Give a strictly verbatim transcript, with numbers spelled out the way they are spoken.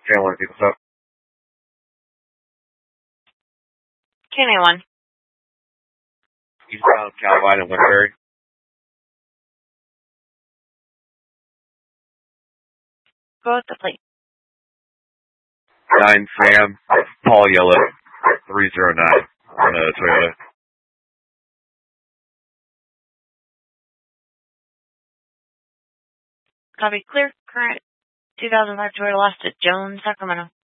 Channel people up. K nine one. Eastbound Calvine and Woodbury. Go with the plate. Nine Sam, Paul Yellow, three zero nine on a Toyota. Copy. Clear. Current two thousand five Toyota lost at Jones, Sacramento.